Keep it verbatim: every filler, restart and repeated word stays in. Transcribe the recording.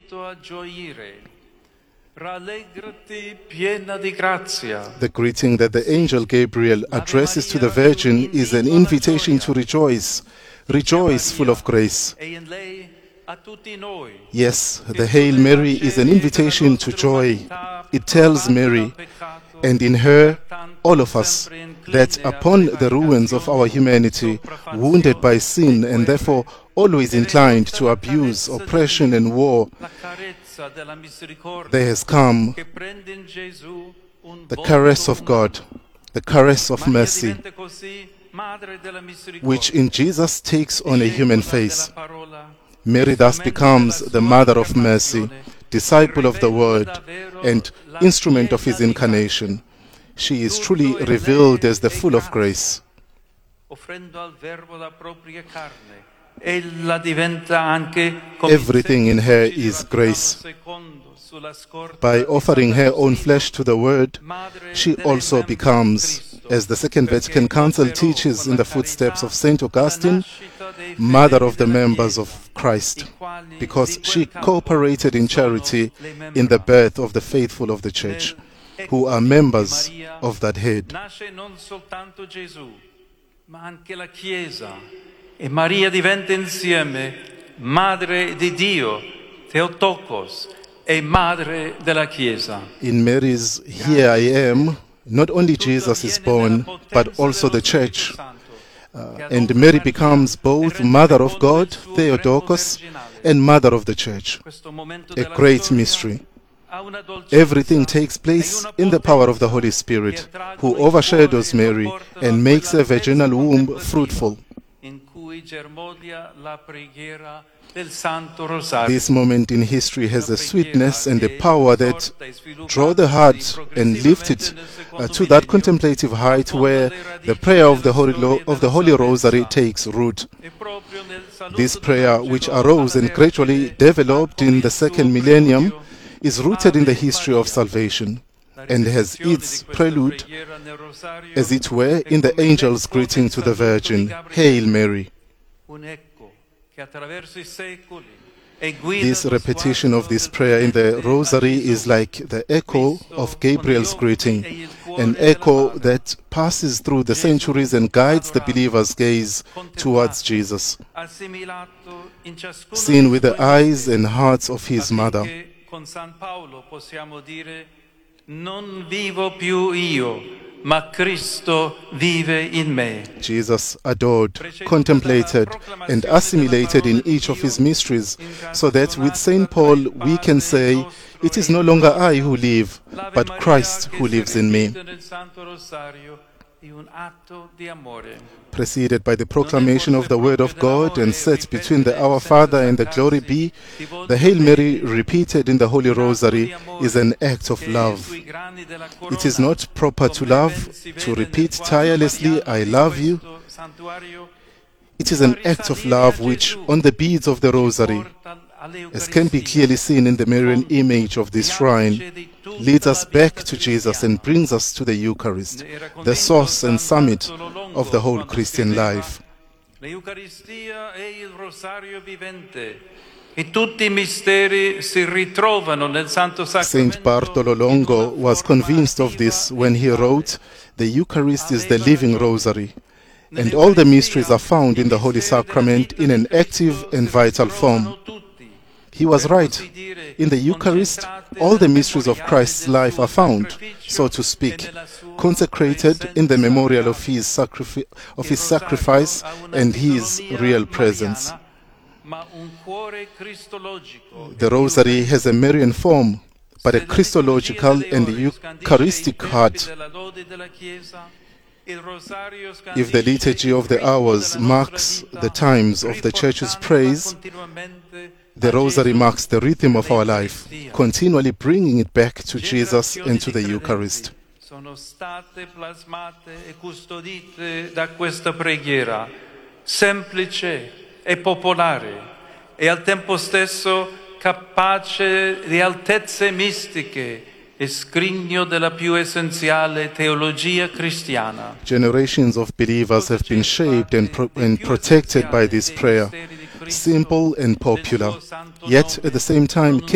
The greeting that the angel Gabriel addresses to the Virgin is an invitation to rejoice. Rejoice, full of grace. Yes, the Hail Mary is an invitation to joy. It tells Mary, and in her, all of us, that upon the ruins of our humanity, wounded by sin and therefore always inclined to abuse, oppression and war, there has come the caress of God, the caress of mercy, which in Jesus takes on a human face. Mary thus becomes the mother of mercy, disciple of the Word, and instrument of His incarnation. She is truly revealed as the full of grace. Everything in her is grace. By offering her own flesh to the Word, she also becomes, as the Second Vatican Council teaches in the footsteps of Saint Augustine, mother of the members of Christ, because she cooperated in charity in the birth of the faithful of the Church, who are members of that head. E Maria diventa insieme Madre di Dio, Theotokos, e Madre della Chiesa. In Mary's "Here I Am," not only Jesus is born, but also the Church. Uh, and Mary becomes both Mother of God, Theotokos, and Mother of the Church. A great mystery. Everything takes place in the power of the Holy Spirit, who overshadows Mary and makes her virginal womb fruitful. This moment in history has a sweetness and a power that draw the heart and lift it uh, to that contemplative height where the prayer of the Holy, Lo of the Holy Rosary takes root. This prayer, which arose and gradually developed in the second millennium, is rooted in the history of salvation and has its prelude, as it were, in the angel's greeting to the Virgin, Hail Mary. This repetition of this prayer in the Rosary is like the echo of Gabriel's greeting, an echo that passes through the centuries and guides the believer's gaze towards Jesus, seen with the eyes and hearts of his mother. Non vivo più io, ma Cristo vive in me. Jesus adored, contemplated, and assimilated in each of his mysteries, so that with Saint Paul we can say, it is no longer I who live, but Christ who lives in me. Preceded by the proclamation of the Word of God and set between the Our Father and the Glory Be, the Hail Mary repeated in the Holy Rosary is an act of love. It is not proper to love, to repeat tirelessly, I love you. It is an act of love which, on the beads of the Rosary, as can be clearly seen in the Marian image of this shrine, leads us back to Jesus and brings us to the Eucharist, the source and summit of the whole Christian life. Saint Bartolo Longo was convinced of this when he wrote, "The Eucharist is the living Rosary, and all the mysteries are found in the Holy Sacrament in an active and vital form." He was right. In the Eucharist, all the mysteries of Christ's life are found, so to speak, consecrated in the memorial of his, sacrifi of his sacrifice and his real presence. The Rosary has a Marian form, but a Christological and Eucharistic heart. If the liturgy of the hours marks the times of the Church's praise, the Rosary marks the rhythm of our life, continually bringing it back to Jesus and to the Eucharist. Sono state plasmate e custodite da questa preghiera, semplice e popolare, e al tempo stesso capace di altezze mistiche e scrigno della più essenziale teologia cristiana. Generations of believers have been shaped and, pro and protected by this prayer, simple and popular, yet at the same time